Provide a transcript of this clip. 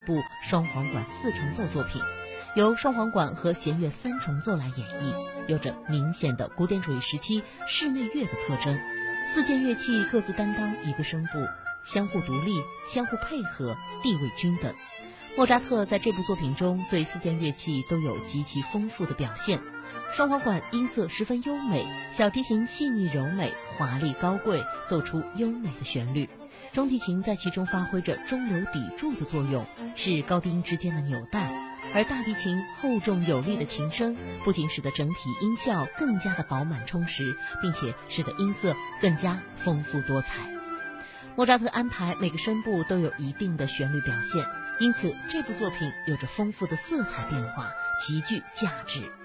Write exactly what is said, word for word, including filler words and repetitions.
部双簧管四重奏作品，由双簧管和弦乐三重奏来演绎，有着明显的古典主义时期室内乐的特征。四件乐器各自担当一个声部，相互独立，相互配合，地位均等。莫扎特在这部作品中对四件乐器都有极其丰富的表现。双簧管音色十分优美，小提琴细腻柔美，华丽高贵，奏出优美的旋律。中提琴在其中发挥着中流砥柱的作用，是高低音之间的纽带，而大提琴厚重有力的琴声不仅使得整体音效更加的饱满充实，并且使得音色更加丰富多彩。莫扎特安排每个声部都有一定的旋律表现，因此这部作品有着丰富的色彩变化，极具价值。